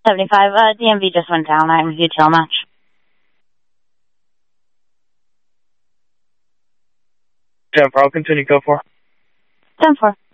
75. DMV just went down. I reviewed till match. 10-4, I'll continue, go for. 10-4.